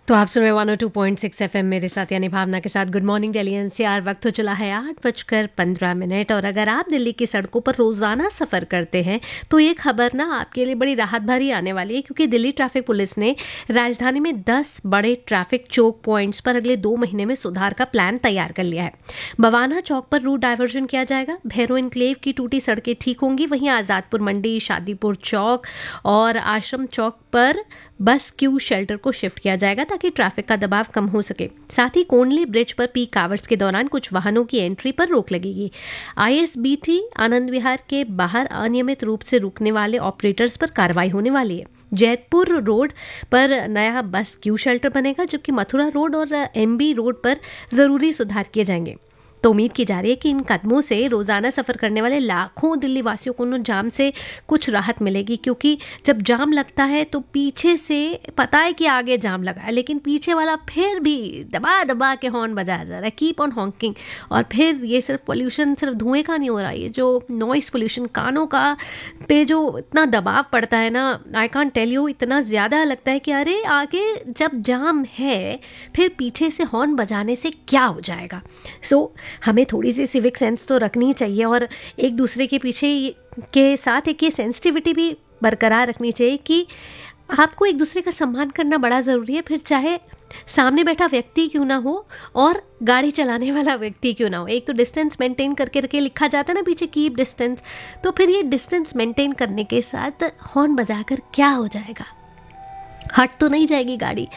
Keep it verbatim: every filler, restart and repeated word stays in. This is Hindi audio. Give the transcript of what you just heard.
तो आप सुन रहे one O two point six F M मेरे साथ यानी भावना के साथ। Good morning Delhi N C R. वक्त हो चला है आठ बजकर पंद्रह मिनट। और अगर आप दिल्ली की सड़कों पर रोज़ाना सफ़र करते हैं तो ये खबर ना आपके लिए बड़ी राहत भरी आने वाली है, क्योंकि दिल्ली ट्रैफिक पुलिस ने राजधानी में दस बड़े ट्रैफिक चौक पॉइंट्स पर अगले दो महीने में सुधार का प्लान तैयार कर लिया है। बवाना चौक पर रूट डाइवर्जन किया जाएगा, भैरो इनक्लेव की टूटी सड़कें ठीक होंगी, वहीं आज़ादपुर मंडी, शादीपुर चौक और आश्रम चौक पर बस क्यू शेल्टर को शिफ्ट किया जाएगा ताकि ट्रैफिक का दबाव कम हो सके। साथ ही कोंडली ब्रिज पर पीक आवर्स के दौरान कुछ वाहनों की एंट्री पर रोक लगेगी। आईएसबीटी आनंद विहार के बाहर अनियमित रूप से रुकने वाले ऑपरेटर्स पर कार्रवाई होने वाली है। जैतपुर रोड पर नया बस क्यू शेल्टर बनेगा, जबकि मथुरा रोड और एमबी रोड पर जरूरी सुधार किए जाएंगे। तो उम्मीद की जा रही है कि इन कदमों से रोजाना सफर करने वाले लाखों दिल्ली वासियों को न जाम से कुछ राहत मिलेगी, क्योंकि जब जाम लगता है तो पीछे से पता है कि आगे जाम लगा है, लेकिन पीछे वाला फिर भी दबा दबा के हॉर्न बजाया जा रहा है, कीप ऑन हॉन्किंग। और फिर ये सिर्फ पोल्यूशन सिर्फ धुएं का नहीं हो रहा है, ये जो नॉइस पोल्यूशन कानों का पे जो इतना दबाव पड़ता है ना, आई कांट टेल यू, इतना ज़्यादा लगता है कि अरे आगे जब जाम है फिर पीछे से हॉर्न बजाने से क्या हो जाएगा। सो so, हमें थोड़ी सी सिविक सेंस तो रखनी चाहिए और एक दूसरे के पीछे के साथ एक ये सेंसिटिविटी भी बरकरार रखनी चाहिए कि आपको एक दूसरे का सम्मान करना बड़ा ज़रूरी है, फिर चाहे सामने बैठा व्यक्ति क्यों ना हो और गाड़ी चलाने वाला व्यक्ति क्यों ना हो। एक तो डिस्टेंस मेंटेन करके रखे लिखा जाता है ना पीछे, कीप डिस्टेंस, तो फिर ये डिस्टेंस मेंटेन करने के साथ हॉर्न बजाकर क्या हो जाएगा, हट तो नहीं जाएगी गाड़ी।